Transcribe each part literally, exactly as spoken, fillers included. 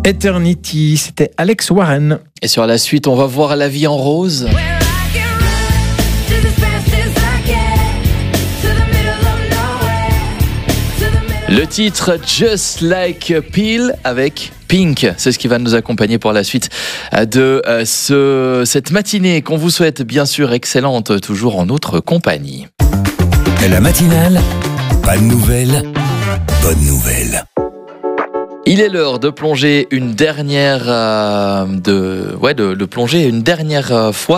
Eternity, c'était Alex Warren. Et sur la suite, on va voir la vie en rose. Le titre Just Like a Pill avec Pink, c'est ce qui va nous accompagner pour la suite de euh, ce, cette matinée qu'on vous souhaite bien sûr excellente, toujours en notre compagnie. La matinale, pas de nouvelles, bonne nouvelle. Il est l'heure de plonger une dernière, euh, de, ouais, de, de plonger une dernière euh, fois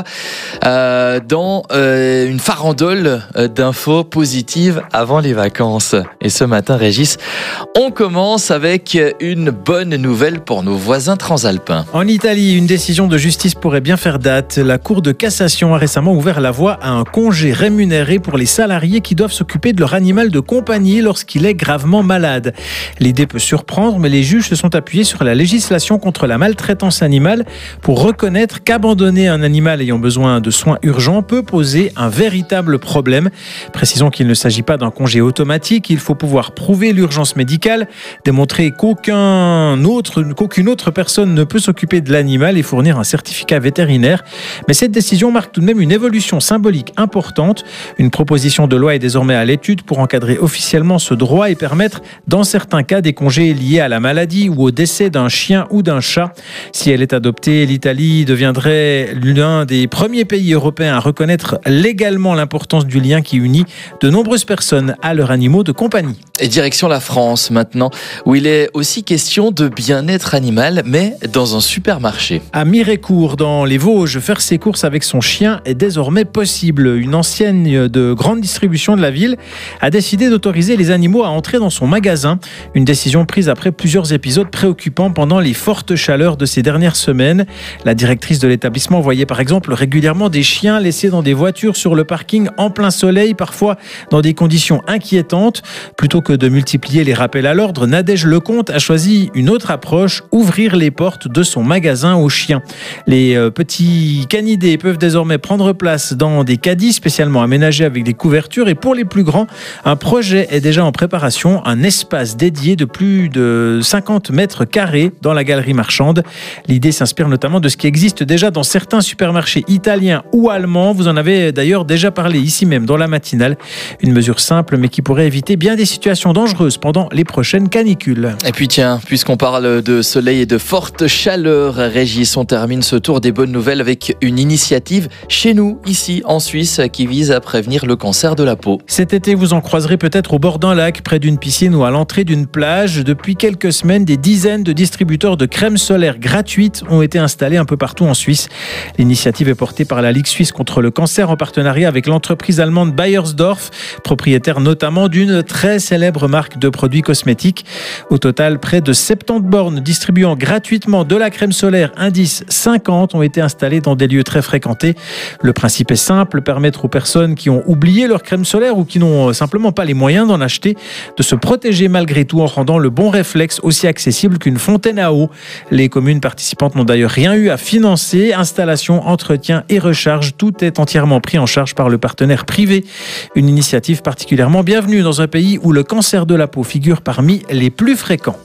euh, dans euh, une farandole d'infos positives avant les vacances. Et ce matin, Régis, on commence avec une bonne nouvelle pour nos voisins transalpins. En Italie, une décision de justice pourrait bien faire date. La Cour de cassation a récemment ouvert la voie à un congé rémunéré pour les salariés qui doivent s'occuper de leur animal de compagnie lorsqu'il est gravement malade. L'idée peut surprendre, mais les juges se sont appuyés sur la législation contre la maltraitance animale pour reconnaître qu'abandonner un animal ayant besoin de soins urgents peut poser un véritable problème. Précisons qu'il ne s'agit pas d'un congé automatique, il faut pouvoir prouver l'urgence médicale, démontrer qu'aucun autre, qu'aucune autre personne ne peut s'occuper de l'animal et fournir un certificat vétérinaire. Mais cette décision marque tout de même une évolution symbolique importante. Une proposition de loi est désormais à l'étude pour encadrer officiellement ce droit et permettre, dans certains cas, des congés liés à la maladie ou au décès d'un chien ou d'un chat. Si elle est adoptée, l'Italie deviendrait l'un des premiers pays européens à reconnaître légalement l'importance du lien qui unit de nombreuses personnes à leurs animaux de compagnie. Et direction la France maintenant, où il est aussi question de bien-être animal, mais dans un supermarché. À Mirecourt, dans les Vosges, faire ses courses avec son chien est désormais possible. Une enseigne de grande distribution de la ville a décidé d'autoriser les animaux à entrer dans son magasin. Une décision prise après plusieurs épisodes préoccupants pendant les fortes chaleurs de ces dernières semaines. La directrice de l'établissement voyait par exemple régulièrement des chiens laissés dans des voitures sur le parking en plein soleil, parfois dans des conditions inquiétantes. Plutôt que de multiplier les rappels à l'ordre, Nadège Lecomte a choisi une autre approche, ouvrir les portes de son magasin aux chiens. Les euh, petits canidés peuvent désormais prendre place dans des caddies spécialement aménagés avec des couvertures, et pour les plus grands, un projet est déjà en préparation, un espace dédié de plus de cinquante mètres carrés dans la galerie marchande. L'idée s'inspire notamment de ce qui existe déjà dans certains supermarchés italiens ou allemands. Vous en avez d'ailleurs déjà parlé ici même dans la matinale. Une mesure simple mais qui pourrait éviter bien des situations dangereuses pendant les prochaines canicules. Et puis tiens, puisqu'on parle de soleil et de forte chaleur, Régis, on termine ce tour des bonnes nouvelles avec une initiative chez nous, ici en Suisse, qui vise à prévenir le cancer de la peau. Cet été, vous en croiserez peut-être au bord d'un lac, près d'une piscine ou à l'entrée d'une plage. Depuis quelques semaines, des dizaines de distributeurs de crème solaire gratuites ont été installés un peu partout en Suisse. L'initiative est portée par la Ligue suisse contre le cancer en partenariat avec l'entreprise allemande Bayersdorf, propriétaire notamment d'une très célèbre marque de produits cosmétiques. Au total, près de soixante-dix bornes distribuant gratuitement de la crème solaire indice cinquante ont été installées dans des lieux très fréquentés. Le principe est simple, permettre aux personnes qui ont oublié leur crème solaire ou qui n'ont simplement pas les moyens d'en acheter de se protéger malgré tout en rendant le bon réflexe aussi accessible qu'une fontaine à eau. Les communes participantes n'ont d'ailleurs rien eu à financer. Installation, entretien et recharge, tout est entièrement pris en charge par le partenaire privé. Une initiative particulièrement bienvenue dans un pays où le cancer de la peau figure parmi les plus fréquents.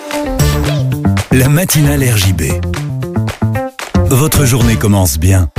La matinale R J B. Votre journée commence bien.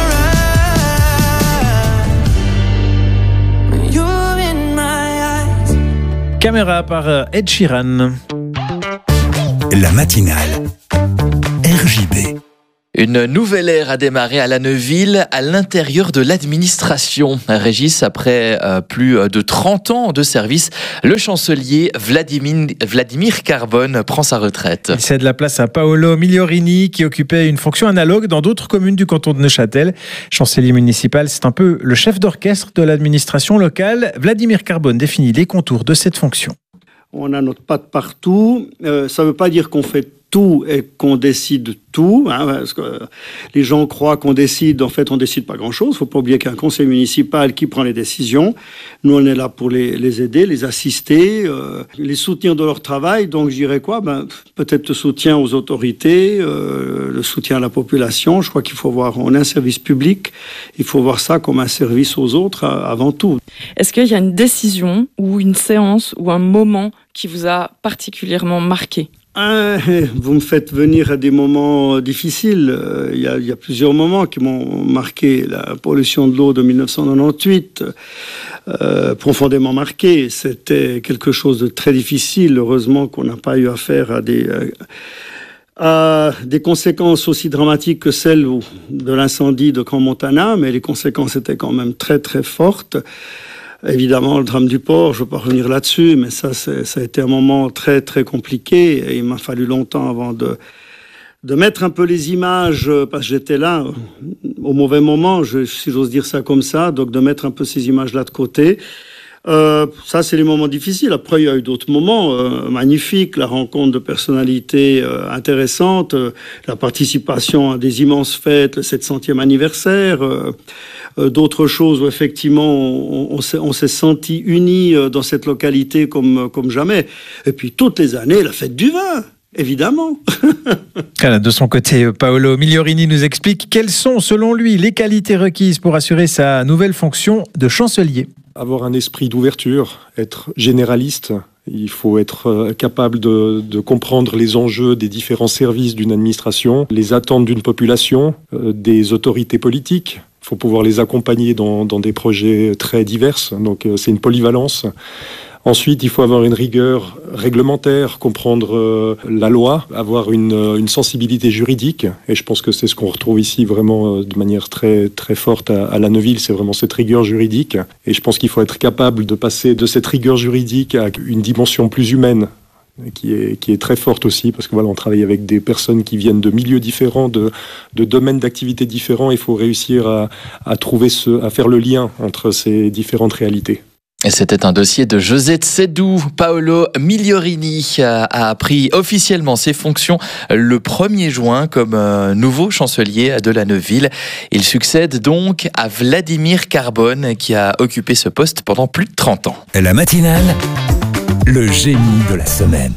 Caméra par Ed Sheeran. La matinale R J B. Une nouvelle ère a démarré à la Neuville, à l'intérieur de l'administration. Régis, après euh, plus de trente ans de service, le chancelier Vladimir, Vladimir Carbone prend sa retraite. Il cède la place à Paolo Migliorini, qui occupait une fonction analogue dans d'autres communes du canton de Neuchâtel. Chancelier municipal, c'est un peu le chef d'orchestre de l'administration locale. Vladimir Carbone définit les contours de cette fonction. On a notre patte partout. Euh, ça ne veut pas dire qu'on fait tout et qu'on décide tout, hein, parce que les gens croient qu'on décide, en fait on décide pas grand-chose. Il ne faut pas oublier qu'il y a un conseil municipal qui prend les décisions. Nous on est là pour les, les aider, les assister, euh, les soutenir dans leur travail. Donc je dirais quoi, ben, peut-être le soutien aux autorités, euh, le soutien à la population. Je crois qu'il faut voir, on est un service public, il faut voir ça comme un service aux autres euh, avant tout. Est-ce qu'il y a une décision ou une séance ou un moment qui vous a particulièrement marqué ? Ah, vous me faites venir à des moments difficiles. Il y a, il y a plusieurs moments qui m'ont marqué. La pollution de l'eau de mille neuf cent quatre-vingt-dix-huit, euh, profondément marqué. C'était quelque chose de très difficile. Heureusement qu'on n'a pas eu affaire à des, à des conséquences aussi dramatiques que celles de l'incendie de Camp Montana, mais les conséquences étaient quand même très très fortes. Évidemment, le drame du port, je ne veux pas revenir là-dessus, mais ça, c'est, ça a été un moment très, très compliqué. Et il m'a fallu longtemps avant de, de mettre un peu les images, parce que j'étais là au mauvais moment, je, si j'ose dire ça comme ça, donc de mettre un peu ces images-là de côté. Euh, ça, c'est les moments difficiles. Après, il y a eu d'autres moments euh, magnifiques, la rencontre de personnalités euh, intéressantes, euh, la participation à des immenses fêtes, le sept centième anniversaire, euh, euh, d'autres choses où effectivement on, on, s'est, on s'est senti unis euh, dans cette localité comme, comme jamais. Et puis toutes les années, la fête du vin. Évidemment. De son côté, Paolo Migliorini nous explique quelles sont, selon lui, les qualités requises pour assurer sa nouvelle fonction de chancelier. Avoir un esprit d'ouverture, être généraliste. Il faut être capable de, de comprendre les enjeux des différents services d'une administration, les attentes d'une population, euh, des autorités politiques. Il faut pouvoir les accompagner dans, dans des projets très divers. Donc euh, c'est une polyvalence. Ensuite, il faut avoir une rigueur réglementaire, comprendre euh, la loi, avoir une, une sensibilité juridique. Et je pense que c'est ce qu'on retrouve ici vraiment euh, de manière très, très forte à, à La Neuville, c'est vraiment cette rigueur juridique. Et je pense qu'il faut être capable de passer de cette rigueur juridique à une dimension plus humaine, qui est, qui est très forte aussi, parce que voilà, on travaille avec des personnes qui viennent de milieux différents, de, de domaines d'activité différents. Il faut réussir à, à trouver ce, à faire le lien entre ces différentes réalités. Et c'était un dossier de José Tsedou. Paolo Migliorini a pris officiellement ses fonctions le premier juin comme nouveau chancelier de La Neuville. Il succède donc à Vladimir Carbone qui a occupé ce poste pendant plus de trente ans. La matinale, le génie de la semaine.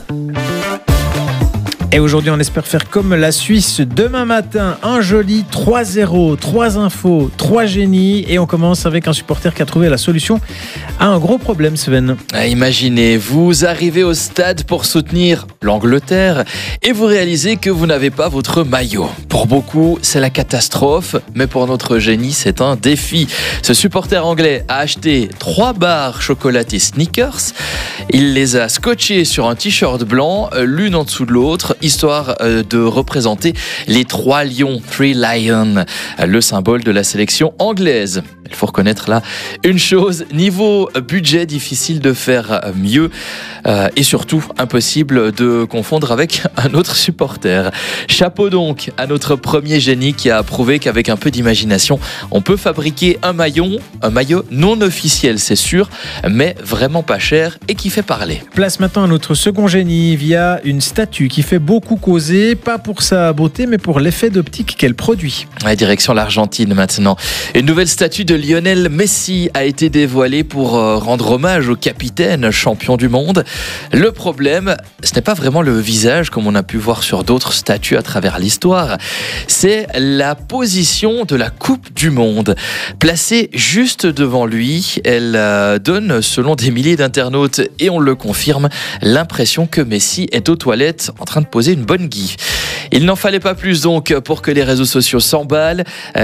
Et aujourd'hui, on espère faire comme la Suisse. Demain matin, un joli trois zéro, trois infos, trois génies. Et on commence avec un supporter qui a trouvé la solution à un gros problème, Sven. Imaginez, vous arrivez au stade pour soutenir l'Angleterre et vous réalisez que vous n'avez pas votre maillot. Pour beaucoup, c'est la catastrophe, mais pour notre génie, c'est un défi. Ce supporter anglais a acheté trois barres chocolatées Snickers. Il les a scotchées sur un t-shirt blanc, l'une en dessous de l'autre, histoire de représenter les trois lions, Three Lions, le symbole de la sélection anglaise. Il faut reconnaître là une chose, niveau budget, difficile de faire mieux euh, et surtout impossible de confondre avec un autre supporter. Chapeau donc à notre premier génie qui a prouvé qu'avec un peu d'imagination, on peut fabriquer un maillot, un maillot non officiel, c'est sûr, mais vraiment pas cher et qui fait parler. Place maintenant à notre second génie via une statue qui fait beaucoup causer, pas pour sa beauté, mais pour l'effet d'optique qu'elle produit. Ouais, direction l'Argentine maintenant. Une nouvelle statue de Lionel Messi a été dévoilée pour rendre hommage au capitaine champion du monde. Le problème, ce n'est pas vraiment le visage comme on a pu voir sur d'autres statues à travers l'histoire, c'est la position de la Coupe du Monde. Placée juste devant lui, elle donne, selon des milliers d'internautes, et on le confirme, l'impression que Messi est aux toilettes en train de poser une bonne guille. Il n'en fallait pas plus donc pour que les réseaux sociaux s'emballent.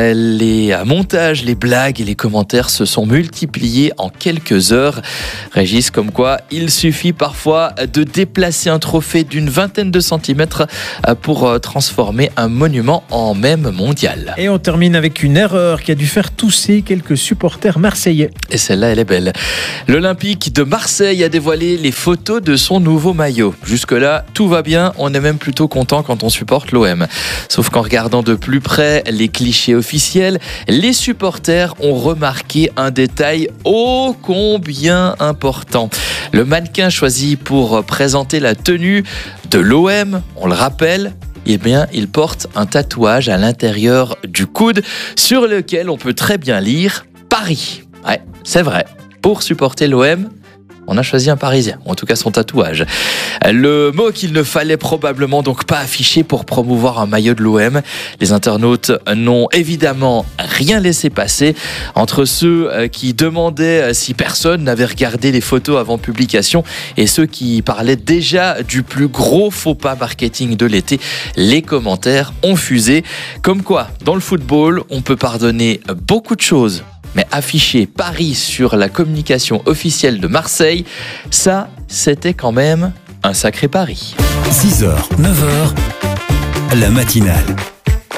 Les montages, les blagues et les commentaires se sont multipliés en quelques heures. Régis, comme quoi il suffit parfois de déplacer un trophée d'une vingtaine de centimètres pour transformer un monument en mème mondial. Et on termine avec une erreur qui a dû faire tousser quelques supporters marseillais. Et celle-là, elle est belle. L'Olympique de Marseille a dévoilé les photos de son nouveau maillot. Jusque-là, tout va bien. On est même plutôt content quand on supporte l'O M. Sauf qu'en regardant de plus près les clichés officiels, les supporters ont remarqué un détail ô combien important. Le mannequin choisi pour présenter la tenue de l'O M, on le rappelle, eh bien, il porte un tatouage à l'intérieur du coude sur lequel on peut très bien lire Paris. Ouais, c'est vrai. Pour supporter l'O M, On a choisi un Parisien, en tout cas son tatouage. Le mot qu'il ne fallait probablement donc pas afficher pour promouvoir un maillot de l'O M. Les internautes n'ont évidemment rien laissé passer. Entre ceux qui demandaient si personne n'avait regardé les photos avant publication et ceux qui parlaient déjà du plus gros faux pas marketing de l'été, les commentaires ont fusé. Comme quoi, dans le football, on peut pardonner beaucoup de choses. Mais afficher Paris sur la communication officielle de Marseille, ça, c'était quand même un sacré pari. six heures, neuf heures, la matinale.